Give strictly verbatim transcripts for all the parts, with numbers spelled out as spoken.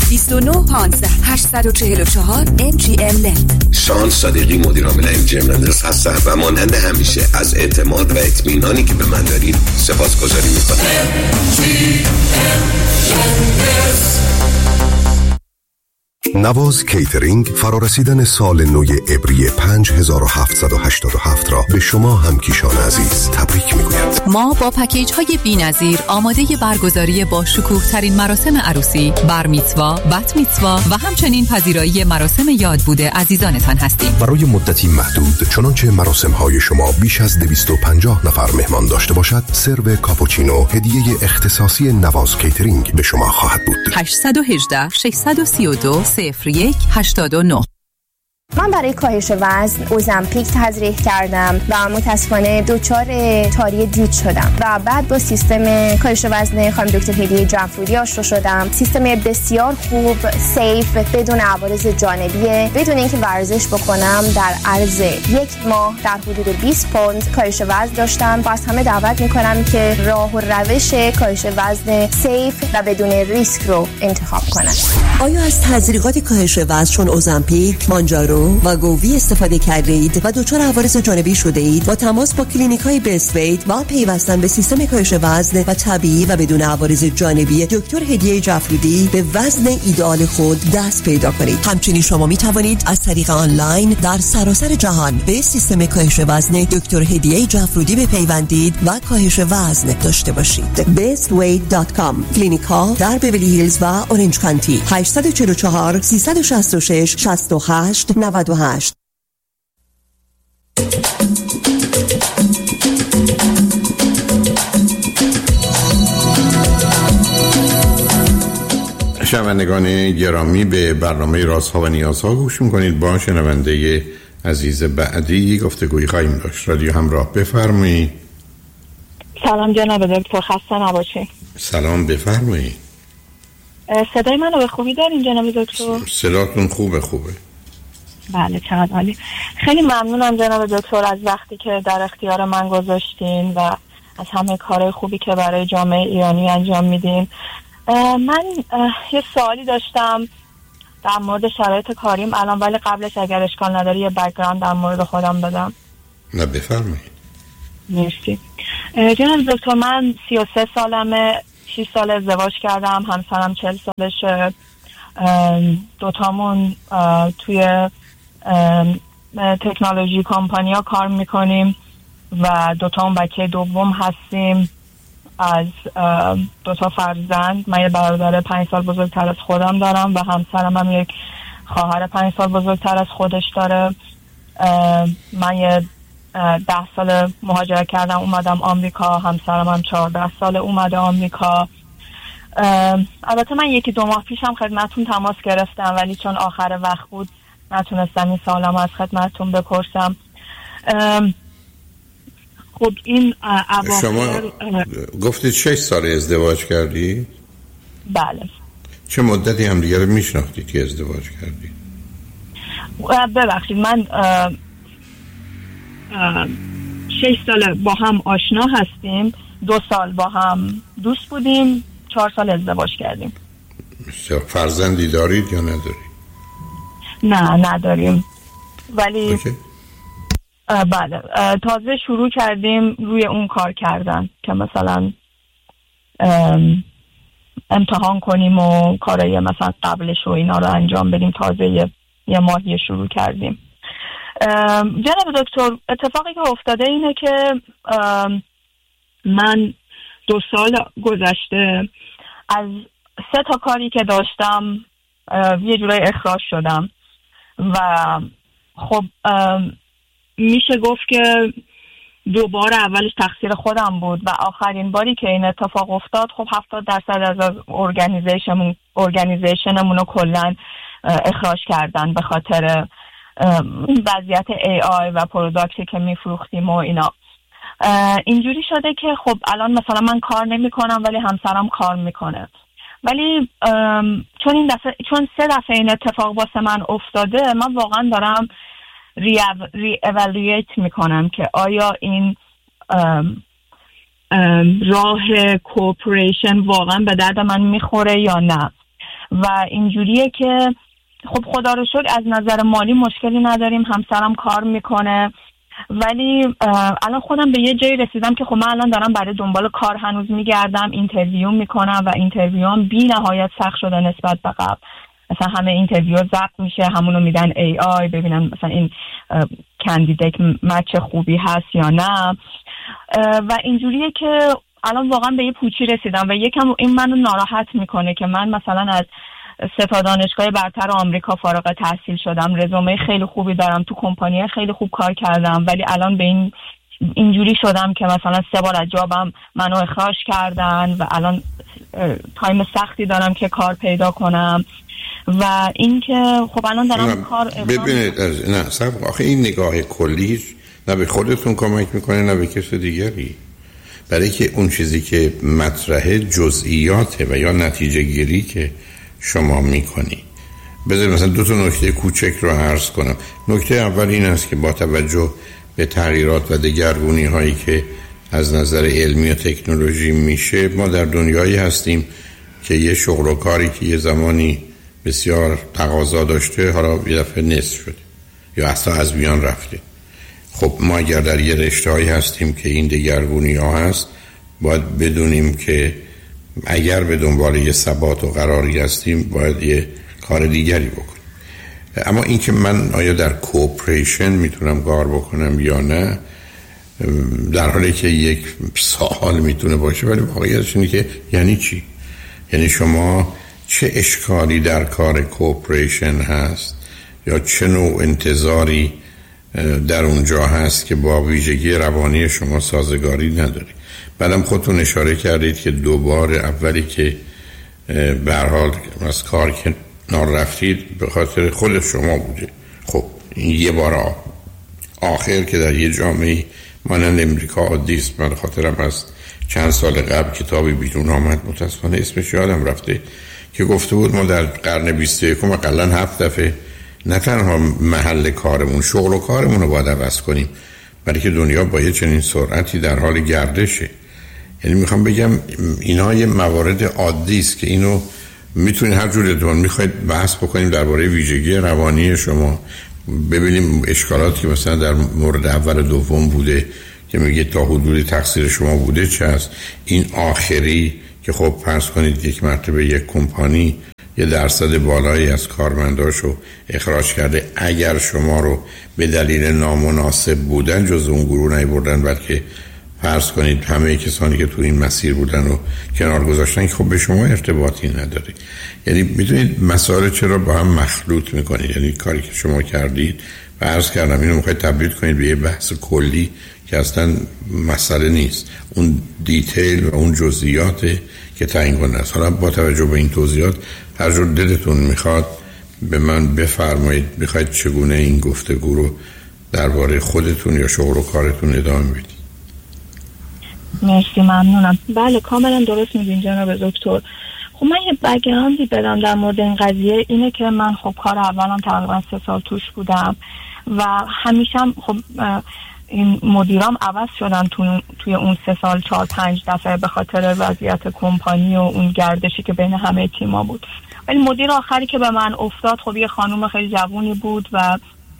بیست و نه پانزده هشتصد و چهل و چهار ام جی ام لند. شان صادقی مدیر عامل ام جی ام لندرز هستم و مانند همیشه از اعتماد و اطمینانی که به من دارید سپاسگزاری میکنم. ام جی ام لندرز. نواز کیترینگ فرارسیدن سال نو عبری پنج هزار و هفتصد و هشتاد و هفت را به شما همکیشان عزیز تبریک میگوید. ما با پکیج های بی‌نظیر آماده برگزاری با شکوه ترین مراسم عروسی، بر میتوا، بت میتوا و همچنین پذیرایی مراسم یاد بوده عزیزانتان هستیم. برای مدتی محدود چنانچه مراسم های شما بیش از دویست و پنجاه نفر مهمان داشته باشد، سرو کاپوچینو هدیه اختصاصی نواز کیترینگ به شما خواهد بود. هشت یک هشت شش سه دو صفر یک هشت نه. من برای کاهش وزن اوزمپیک تزریق کردم و متاسفانه دچار تاری دید شدم و بعد با سیستم کاهش وزن خانم دکتر هدیه جعفرودی آشنا شدم. سیستم بسیار خوب، سیف، بدون عوارض جانبیه، بدون اینکه ورزش بکنم. در عرض یک ماه در حدود بیست پوند کاهش وزن داشتم و از همه دعوت میکنم که راه و روش کاهش وزن سیف و بدون ریسک رو انتخاب کنن. آیا از تزریقات کاهش وزن چون اوزمپیک، مانجارو و گووی استفاده کرده اید و دچار عوارض جانبی شده اید؟ با تماس با کلینیک های بیست ویت و پیوستن به سیستم کاهش وزن و طبیعی و بدون عوارض جانبی دکتر هدیه جعفرودی به وزن ایدئال خود دست پیدا کنید. همچنین شما می توانید از طریق آنلاین در سراسر جهان به سیستم کاهش وزن دکتر هدیه جعفرودی بپیوندید و کاهش وزن داشته باشید. بیست ویت دات کام. کلینیک ها در بیولی هیلز و اورنج کانتی. هشت چهار چهار سه شش شش شش هشت نود و هشت. شنوندگان گرامی، به برنامه رازها و نیازها گوش میکنید. با شنونده عزیز بعدی گفتگویی خواهیم داشت. رادیو همراه، بفرمایید. سلام جناب دکتر، خسته نباشید. سلام، بفرمایید. صدای منو به خوبی دارین جناب دکتر؟ صداتون خوبه خوبه. بله، چقدر عالی. خیلی ممنونم جناب دکتر از وقتی که در اختیار من گذاشتین و از همه کارهای خوبی که برای جامعه ایرانی انجام میدین. من یه سوالی داشتم در مورد شرایط کاریم الان، ولی قبلش اگر اشکال نداری یه بک‌گراند در مورد خودم بدم. نه بفرمایید. مرسی. جناب دکتر، من سی و سه سالمه، شش سال ازدواج کردم، همسرم چهل سالشه. دوتامون توی تکنولوژی کمپانیا کار میکنیم و دوتامون بچه دوم هستیم از دوتا فرزند. من یه برادر پنج سال بزرگتر از خودم دارم و همسرم هم یک خواهر پنج سال بزرگتر از خودش داره. من یه ده سال مهاجرت کردم اومدم آمریکا، همسرم هم چهارده سال اومده آمریکا. البته من یکی دو ماه پیشم خدمتون تماس گرفتم، ولی چون آخر وقت بود نتونستم این سوالم از خدمتون بپرسم. خب این اواخر شما گفتید شش سال ازدواج کردی؟ بله. چه مدتی هم دیگه رو میشناختید که ازدواج کردید؟ ببخشید، من اه اه شش سال با هم آشنا هستیم، دو سال با هم دوست بودیم، چهار سال ازدواج کردیم. فرزندی دارید یا ندارید؟ نه نداریم، ولی بله تازه شروع کردیم روی اون کار کردن که مثلا امتحان کنیم و کارهای مثلا قبلش و اینا رو انجام بدیم. تازه یه, یه ماهی شروع کردیم. جناب دکتر، اتفاقی که افتاده اینه که من دو سال گذشته از سه تا کاری که داشتم یه جورای اخراج شدم و خب میشه گفت که دوباره اولش تقصیر خودم بود و آخرین باری که این اتفاق افتاد خب هفتاد درصد از ارگانیزیشنمون ارگانیزیشنمون رو کلن اخراج کردن به خاطر وضعیت ای آی و پروداکتی که میفروختیم و اینا. اینجوری شده که خب الان مثلا من کار نمی کنم ولی همسرم کار میکنه، ولی چون این دفعه چون سه دفعه این اتفاق واسه من افتاده، من واقعا دارم ری ایوالوییت میکنم که آیا این ام ام راه کوپریشن واقعا به درد من میخوره یا نه. و اینجوریه که خب خدا رو شکر از نظر مالی مشکلی نداریم، همسرم کار میکنه، ولی الان خودم به یه جایی رسیدم که خب من الان دارم برای دنبال کار هنوز میگردم، اینترویو میکنم و اینترویوام بی نهایت سخت شده نسبت به قبل. مثلا همه اینترویو ضبط میشه، همونو میدن ای آی ببینن مثلا این کاندیدیت مچ خوبی هست یا نه، و اینجوریه که الان واقعا به یه پوچی رسیدم و یکم این منو ناراحت میکنه که من مثلا از سه تا دانشگاه برتر آمریکا فارغ التحصیل شدم، رزومه خیلی خوبی دارم، تو کمپانی خیلی خوب کار کردم، ولی الان به این اینجوری شدم که مثلا سه بار از جابم منو اخراج کردن و الان تایم سختی دارم که کار پیدا کنم و اینکه خب الان دارم کار ببینید از نه صبر آخه این نگاه کلیش نه به خودتون کمک میکنه نه به کس دیگری، برای که اون چیزی که مطرح جزئیاته و یا نتیجه گیری که شما میکنی. بذارید مثلا دو تا نکته کوچک رو عرض کنم. نکته اول این است که با توجه به تغییرات و دگرگونی هایی که از نظر علمی و تکنولوژی میشه، ما در دنیایی هستیم که یه شغل و کاری که یه زمانی بسیار تقاضا داشته حالا یه دفعه نصف شده یا اصلا از میان رفته. خب ما اگر در یه رشته‌ای هستیم که این دگرگونی ها هست، باید بدونیم که اگر به دنبال یه ثبات و قراری هستیم باید یه کار دیگری بکنیم. اما این که من آیا در کوپریشن میتونم کار بکنم یا نه، در حالی که یک سوال میتونه باشه، ولی واقعیتش اینه که یعنی چی؟ یعنی شما چه اشکالی در کار کوپریشن هست یا چه نوع انتظاری در اونجا هست که با ویژگی روانی شما سازگاری نداری؟ بعدم خودتون اشاره کردید که دوبار اولی که به هر حال از کار که نارفتید به خاطر خود شما بوده. خب این یه بار آخر که در یه جامعه مانند امریکا عادی است. من خاطرم از چند سال قبل کتابی بیرون آمد، متاسفانه اسمش یادم رفته، که گفته بود ما در قرن بیست و یکم حداقل هفت دفعه نه تنها محل کارمون، شغل و کارمون رو باید عوض کنیم، بلکه دنیا با یه چنین سرعتی در حال گردشه. یعنی میخوام بگم اینا یه موارد عادی است که اینو میتونید هر جور دون میخواید بحث بکنیم درباره ویژگی روانی شما، ببینیم اشکالاتی که مثلا در مورد اول دوم بوده که میگه تا حدودی تقصیر شما بوده چه هست. این آخری که خب فرض کنید یک مرتبه یک کمپانی یه درصد بالایی از کارمنداشو اخراج کرده، اگر شما رو به دلیل نامناسب بودن جز اون گروه نیاوردن، بلکه فرض کنید همه کسانی که تو این مسیر بودن رو کنار گذاشتن، که خب به شما ارتباطی نداره. یعنی میدونید مسائل چرا با هم مخلوط میکنید. یعنی کاری که شما کردید و عرض کردم اینو میخواید تبدیل کنید به یه بحث کلی که اصلا مسئله نیست، اون دیتیل و اون جزئیاته که تعیین کننده است. حالا با توجه به این توضیحات هر جور دلتون میخواد به من بفرمایید میخواید چگونه این گفتگو رو درباره خودتون یا شغل و کارتون ادامه بدید. مرسی، ممنونم. بله کاملا درست میگین جناب دکتر. خب من یه بک‌گراندی بدم در مورد این قضیه. اینه که من خب کار اولم تقریبا سه سال توش بودم و همیشه خب این مدیرام عوض شدن تو توی اون سه سال چهار پنج دفعه به خاطر وضعیت کمپانی و اون گردشی که بین همه تیما بود. ولی مدیر آخری که به من افتاد خب یه خانوم خیلی جوونی بود و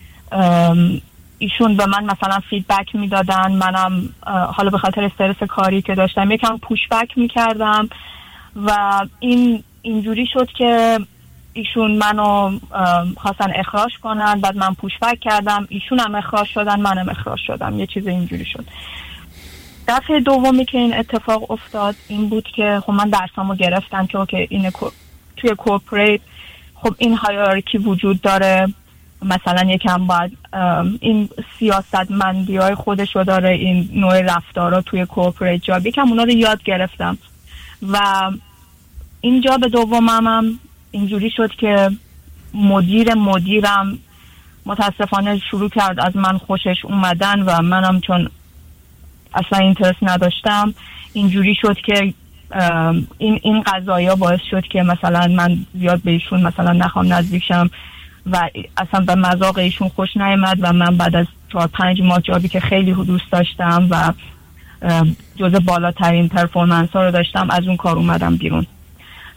ایشون به من مثلا فیدبک میدادن، منم حالا به خاطر استرس کاری که داشتم یکم پوش بک میکردم و این اینجوری شد که ایشون منو خواستن اخراج کنن، بعد من پوش بک کردم، ایشون هم اخراج شدن، منم اخراج شدم، یه چیز اینجوری شد. دفعه دومی که این اتفاق افتاد این بود که خب من درسامو گرفتم که اوکی این توی کورپوریت خب این هایرارکی وجود داره، مثلا یکم باید این سیاستمندی های خودش رو داره، این نوع رفتارها توی کورپوریت جاب، یکم اونا رو یاد گرفتم و این جاب دومم هم اینجوری شد که مدیر مدیرم متاسفانه شروع کرد از من خوشش اومدن و منم چون اصلا اینترست نداشتم اینجوری شد که این این قضایا باعث شد که مثلا من زیاد به ایشون مثلا نخوام نزدیک شم و اصلا به مذاق ایشون خوش نیامد و من بعد از چهار پنج ماه جابی که خیلی دوست داشتم و جزء بالاترین پرفورمنس ها رو داشتم از اون کار اومدم بیرون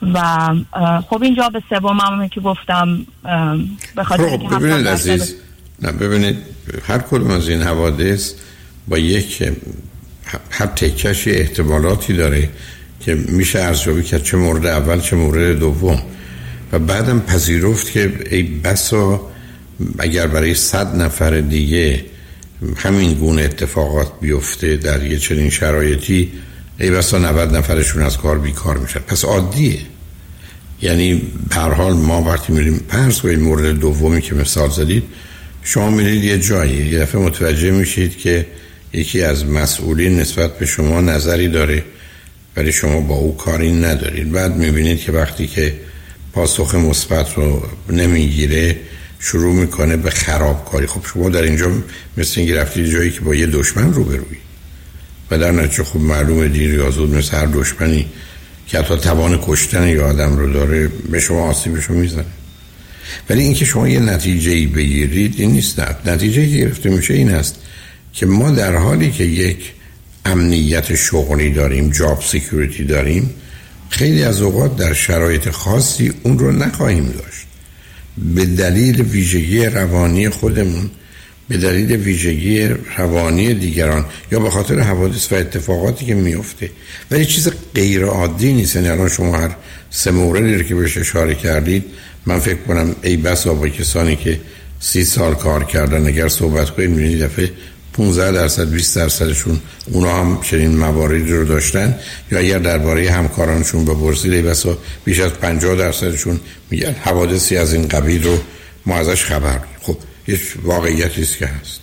و خب اینجا به سومم که گفتم به خاطر خب که ببینید عزیز، نه ببینید هر کدوم از این حوادث با یک هر تکش احتمالاتی داره که میشه ارزیابی کرد چه مورد اول چه مورد دوم و بعدم پذیرفت که ای بسا اگر برای صد نفر دیگه همین گونه اتفاقات بیفته در یه چنین شرایطی ای بسا نود نفرشون از کار بیکار میشن. پس عادیه. یعنی به هر حال ما وقتی میریم پرس و این مورد دومی که مثال زدید، شما میرید یه جایی یه دفعه متوجه میشید که یکی از مسئولین نسبت به شما نظری داره ولی شما با او کاری ندارید. بعد میبینید که وقتی که پاسخ مثبت رو نمیگیره شروع میکنه به خرابکاری. خب شما در اینجا مثل اینکه رفتید جایی که با یه دشمن روبرویی و در نتیجه خب معلومه دیر یا زود مثل هر دشمنی که حتی توان کشتن یه آدم رو داره به شما آسیبش رو میزنه. ولی اینکه شما یه نتیجه‌ای بگیرید این نیست. نه. نتیجه‌ای که گرفته میشه این است که ما در حالی که یک امنیت شغلی داریم، جاب سیکیوریتی داریم، خیلی از اوقات در شرایط خاصی اون رو نخواهیم داشت به دلیل ویژگی روانی خودمون، به دلیل ویژگی روانی دیگران یا به خاطر حوادث و اتفاقاتی که میفته. ولی چیز غیر عادی نیست. یعنی الان شما هر سه موردی رو که بهش اشاره کردید، من فکر کنم ای بسا با کسانی که سی سال کار کردن اگر صحبت کنید می‌بینید دفعه پانزده درصد بیست درصدشون اونا هم چنین مواردی رو داشتن، یا اگر درباره همکارانشون بپرسید ای بسا بیش از پنجاه درصدشون میگن حوادثی از این قبیل رو ما ازش خبر داریم. خب یه واقعیتی است که هست.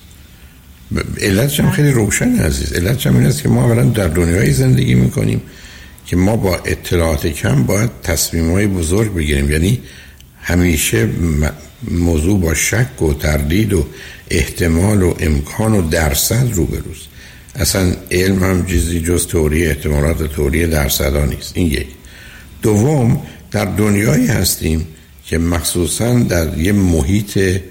علتش هم خیلی روشن عزیز. علتش هم این است که ما اولا در دنیایی زندگی میکنیم که ما با اطلاعات کم باید تصمیم‌های بزرگ بگیریم. یعنی همیشه موضوع با شک و تردید و احتمال و امکان و درصد روبروست. اصلا علم هم چیزی جز تئوری احتمالات و تئوری درصدها نیست. این یک. دوم، در دنیایی هستیم که مخصوصا در یه محیط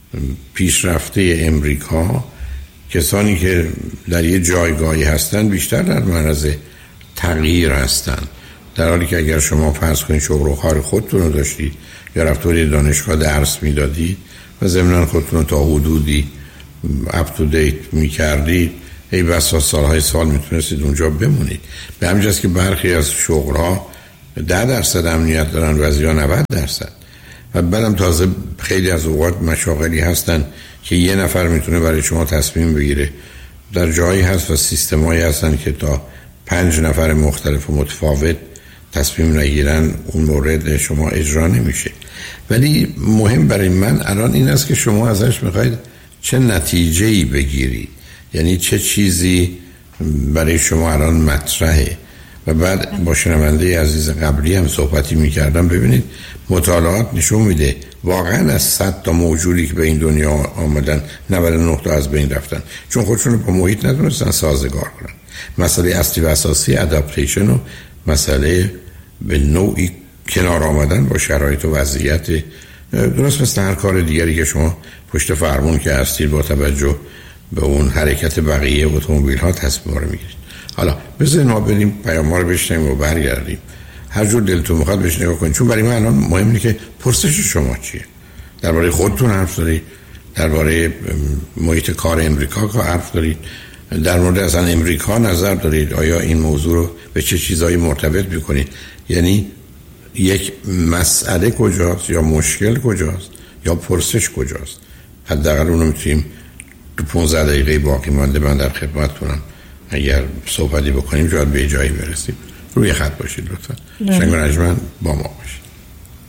پیشرفته امریکا کسانی که در یه جایگاهی هستن بیشتر در معرض تغییر هستن، در حالی که اگر شما فرض کنید شغل و کار خودتون رو داشتید یا رفتید دانشگاه درس میدادید و ضمناً خودتون رو تا حدودی اپ تو دیت میکردید، ای بسا سالهای سال میتونستید اونجا بمونید. به همین جاست که برخی از شغلها ده درصد امنیت دارن، بعضی‌ها نود درصد. و بعدم تازه خیلی از اوقات مشاغلی هستن که یه نفر میتونه برای شما تصمیم بگیره. در جایی هست و سیستمایی هستن که تا پنج نفر مختلف و متفاوت تصمیم نگیرن اون مورد شما اجرا نمیشه. ولی مهم برای من الان این است که شما ازش میخواید چه نتیجه‌ای بگیرید، یعنی چه چیزی برای شما الان مطرحه. و بعد با شنونده عزیز قبلی هم صحبتی میکردم. ببینید مطالعات نشون میده واقعا از صد تا موجودی که به این دنیا آمدن نود و نه تا از بین رفتن چون خودشون رو با محیط ندونستن سازگار کنن. مسئله اصلی و اساسی ادپتیشن و مسئله به نوعی کنار آمدن با شرایط و وضعیت، درست مثل هر کار دیگری که شما پشت فرمون که هستید با توجه به اون حرکت بقیه اتومبیل ها تصمیم رو میگیرید. حالا بذارید ما بریم پیام ها رو بشنویم و برگردیم. هر جور دلتون میخواد بهش نگاه کنید، چون برای من الان مهم اینه که پرسش شما چیه. درباره خودتون حرف دارید، درباره محیط کار امریکا که حرف دارید، در مورد اصلا امریکا نظر دارید، آیا این موضوع رو به چه چیزایی مرتبط میکنید. یعنی یک مسئله کجاست یا مشکل کجاست یا پرسش کجاست. حداقل اونو میتونیم تو پانزده دقیقه باقی مانده من در خدمتتونم اگر صحبتی بکنیم شاید به جایی برسیم. روی خط باشید لطفا. شنگ و نجمن با ما باشید.